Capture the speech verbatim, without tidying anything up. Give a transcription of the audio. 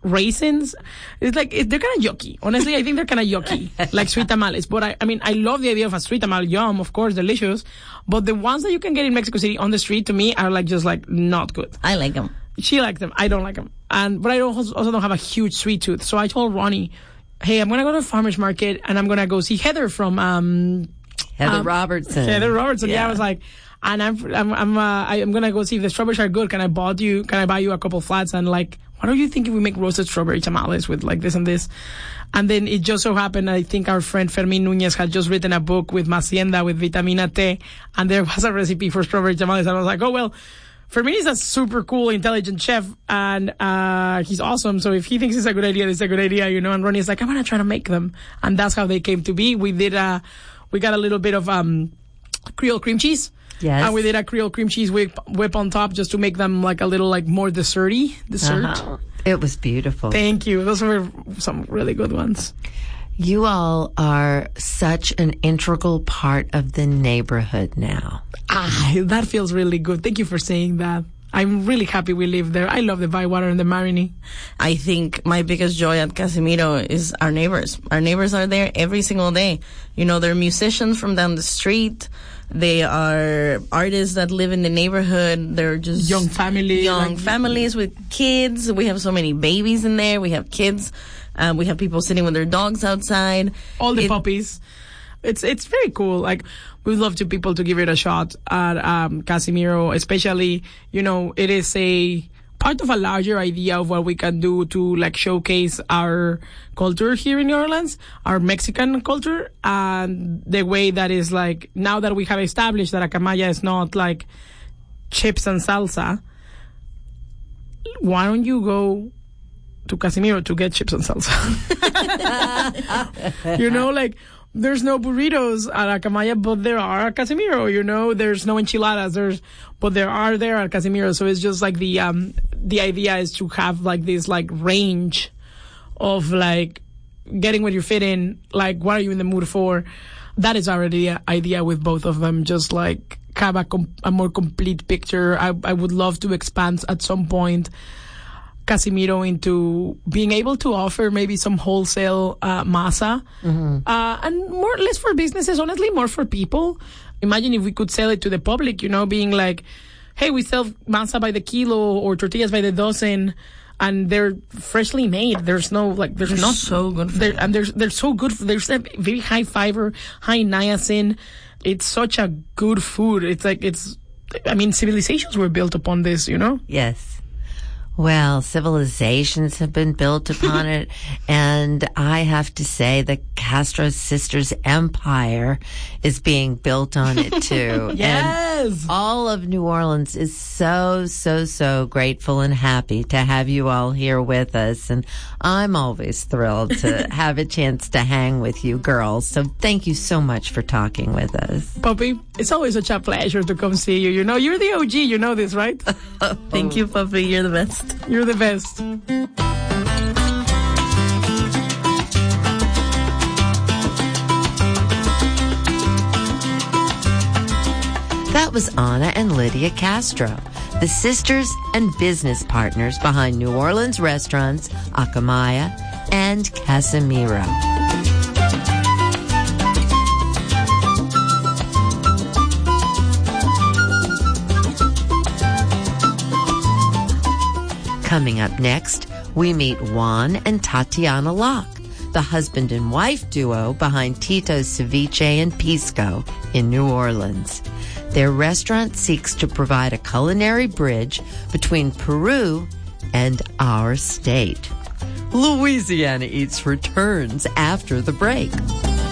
raisins. It's like, it, they're kind of yucky. Honestly, I think they're kind of yucky, like sweet tamales. But I, I mean, I love the idea of a sweet tamal. Yum, of course, delicious. But the ones that you can get in Mexico City on the street, to me, are like just like not good. I like them. She likes them. I don't like them. And, but I also also don't have a huge sweet tooth. So I told Ronnie, hey, I'm going to go to the farmer's market and I'm going to go see Heather from, um, Heather um, Robertson. Heather Robertson. Yeah, Yeah. I was like, and I'm, I'm, I'm, uh, I'm going to go see if the strawberries are good. Can I bought you, can I buy you a couple flats? And like, why don't you think if we make roasted strawberry tamales with like this and this? And then it just so happened, I think our friend Fermin Nunez had just written a book with Macienda, with Vitamina T, and there was a recipe for strawberry tamales. And I was like, oh, well, Fermin is a super cool, intelligent chef, and uh he's awesome. So if he thinks it's a good idea, it's a good idea, you know. And Ronnie's like, I'm gonna try to make them, and that's how they came to be. We did a, we got a little bit of um Creole cream cheese. Yes. And we did a Creole cream cheese whip, whip on top just to make them like a little like more desserty dessert. Uh-huh. It was beautiful. Thank you. Those were some really good ones. You all are such an integral part of the neighborhood now. Ah, that feels really good. Thank you for saying that. I'm really happy we live there. I love the Bywater and the Marigny. I think my biggest joy at Casimiro is our neighbors. Our neighbors are there every single day. You know, they're musicians from down the street. They are artists that live in the neighborhood. They're just Young family. young like- families with kids. We have so many babies in there. We have kids. Uh, we have people sitting with their dogs outside. All the It- puppies. It's it's very cool. Like, we'd love to people to give it a shot at um, Casimiro, especially, you know, it is a part of a larger idea of what we can do to like showcase our culture here in New Orleans, our Mexican culture, and the way that is like, now that we have established that Acamaya is not like chips and salsa, why don't you go to Casimiro to get chips and salsa? You know, like, there's no burritos at Acamaya, but there are at Casimiro, you know. There's no enchiladas, there's, but there are there at Casimiro. So it's just like the, um, the idea is to have like this like range of like getting what you fit in, like what are you in the mood for? That is our idea, idea with both of them, just like have a, com- a more complete picture. I, I would love to expand at some point Casimiro into being able to offer maybe some wholesale uh, masa, mm-hmm. uh, and more less for businesses, honestly, more for people. Imagine if we could sell it to the public, you know, being like, hey, we sell masa by the kilo or tortillas by the dozen, and they're freshly made. There's no like, there's They're not so good for they're, you. and they're they're so good. For, there's a very high fiber, high niacin. It's such a good food. It's like it's. I mean, civilizations were built upon this, you know. Yes. Well, civilizations have been built upon it, and I have to say the Castro sisters' empire is being built on it too. Yes. And all of New Orleans is so, so, so grateful and happy to have you all here with us, and I'm always thrilled to have a chance to hang with you girls. So thank you so much for talking with us. Puppy, it's always such a pleasure to come see you. You know, you're the O G. You know this, right? Thank you, Puppy. You're the best. You're the best. That was Anna and Lydia Castro, the sisters and business partners behind New Orleans restaurants Acamaya and Casimiro. Coming up next, we meet Juan and Tatiana Locke, the husband and wife duo behind Tito's Ceviche and Pisco in New Orleans. Their restaurant seeks to provide a culinary bridge between Peru and our state. Louisiana Eats returns after the break.